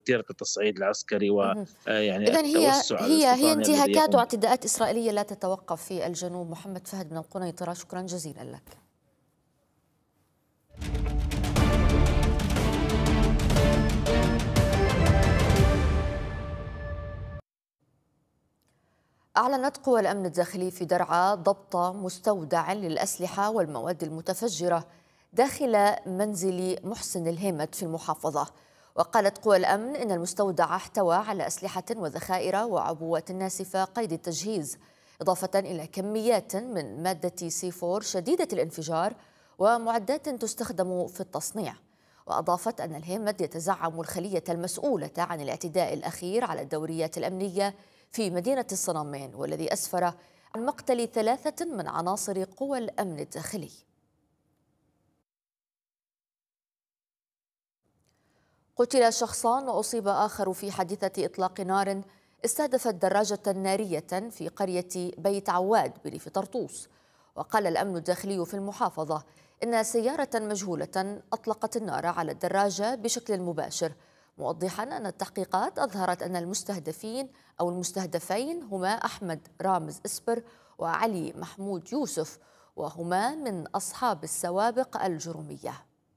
وتيرة التصعيد العسكري اهم. ويعني إذن هي التوسع هي الاستيطاني الذي انتهاكات يقوم. واعتداءات إسرائيلية لا تتوقف في الجنوب. محمد فهد من القنيطرة، شكرا جزيلا لك. أعلنت قوى الأمن الداخلي في درعا ضبط مستودع للأسلحة والمواد المتفجرة داخل منزل محسن الهيمت في المحافظة. وقالت قوى الأمن إن المستودع احتوى على أسلحة وذخائر وعبوات ناسفة قيد التجهيز، إضافة إلى كميات من مادة C4 شديدة الانفجار ومعدات تستخدم في التصنيع. وأضافت أن الهيمت يتزعم الخلية المسؤولة عن الاعتداء الأخير على الدوريات الأمنية في مدينة الصنمين، والذي أسفر عن مقتل 3 من عناصر قوى الأمن الداخلي. قتل شخصان وأصيب آخر في حادثة إطلاق نار استهدفت دراجة نارية في قرية بيت عواد بريف طرطوس. وقال الأمن الداخلي في المحافظة إن سيارة مجهولة أطلقت النار على الدراجة بشكل مباشر، موضحا أن التحقيقات أظهرت أن المستهدفين هما أحمد رامز إسبر وعلي محمود يوسف، وهما من أصحاب السوابق الجرمية.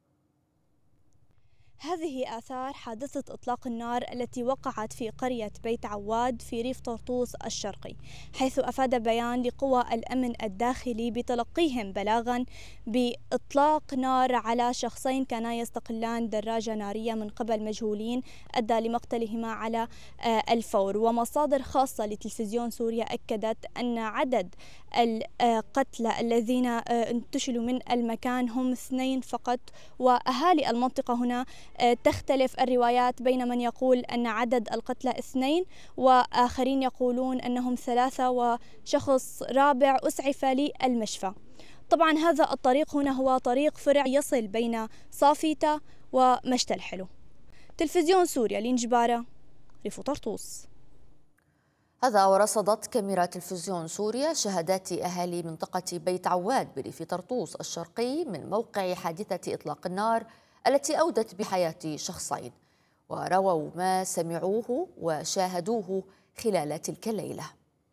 هذه آثار حادثة إطلاق النار التي وقعت في قرية بيت عواد في ريف طرطوس الشرقي، حيث أفاد بيان لقوى الأمن الداخلي بتلقيهم بلاغا بإطلاق نار على شخصين كانا يستقلان دراجة نارية من قبل مجهولين أدى لمقتلهما على الفور. ومصادر خاصة لتلفزيون سوريا أكدت أن عدد القتلى الذين انتشلوا من المكان هم 2 فقط. وأهالي المنطقة هنا تختلف الروايات بين من يقول أن عدد القتلى 2 وآخرين يقولون أنهم 3 وشخص رابع أسعف للمشفى. طبعا هذا الطريق هنا هو طريق فرع يصل بين صافيتا ومشت الحلو. تلفزيون سوريا لينجبارة، ريف طرطوس. هذا ورصدت كاميرا تلفزيون سوريا شهادات أهالي منطقة بيت عواد بريف طرطوس الشرقي من موقع حادثة إطلاق النار التي أودت بحياة شخصين، ورووا ما سمعوه وشاهدوه خلال تلك الليلة.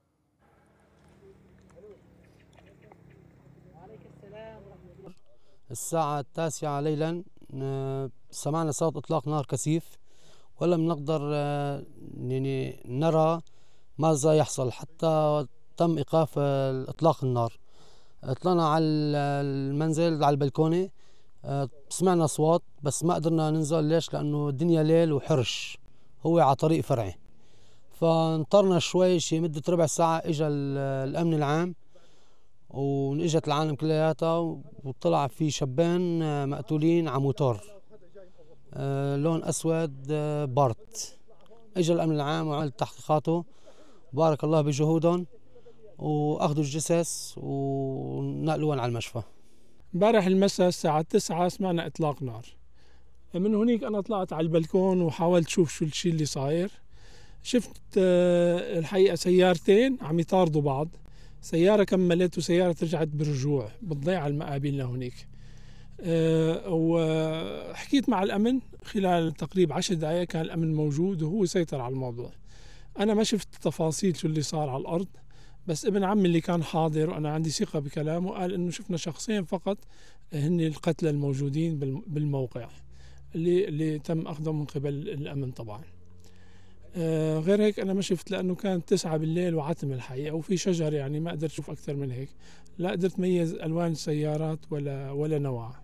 الساعة 9 ليلا سمعنا صوت إطلاق نار كثيف، ولم نقدر يعني نرى ماذا يحصل حتى تم إيقاف إطلاق النار. طلعنا على المنزل على البلكونة، سمعنا أصوات بس ما قدرنا ننزل. ليش؟ لأنه الدنيا ليل وحرش، هو على طريق فرعي. فانطرنا شوي، شي مدة ربع ساعة إجا الأمن العام واجت العالم كلياتها، وطلع في شابين مقتولين على موتور لون أسود بارت. اجى الأمن العام وعمل تحقيقاته، بارك الله بجهودهم، واخذوا الجثث ونقلوهم على المشفى. امبارح المساء الساعة 9 سمعنا إطلاق نار. من هنيك أنا طلعت على البلكون وحاولت شوف شو الشيء اللي صاير. شفت الحقيقة سيارتين عم يطاردوا بعض، سيارة كملت وسيارة رجعت بالرجوع بالضيعة المقابل لهونيك. وحكيت مع الأمن خلال تقريبا 10 دقائق، كان الأمن موجود وهو سيطر على الموضوع. أنا ما شفت تفاصيل شو اللي صار على الأرض، بس ابن عمي اللي كان حاضر وأنا عندي ثقة بكلامه قال إنه شفنا شخصين فقط هن القتلى الموجودين بالموقع اللي تم أخذهم من قبل الأمن طبعا. غير هيك أنا ما شفت، لأنه كانت 9 بالليل وعتم الحقيقة وفي شجر، يعني ما قدرت أشوف أكثر من هيك. لا قدرت أميز ألوان السيارات ولا نوعها.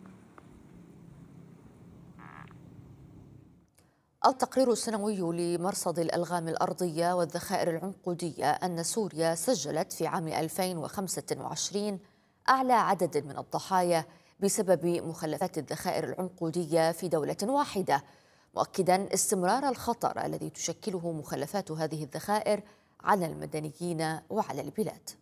التقرير السنوي لمرصد الألغام الأرضية والذخائر العنقودية أن سوريا سجلت في عام 2025 أعلى عدد من الضحايا بسبب مخلفات الذخائر العنقودية في دولة واحدة، مؤكدا استمرار الخطر الذي تشكله مخلفات هذه الذخائر على المدنيين وعلى البلاد.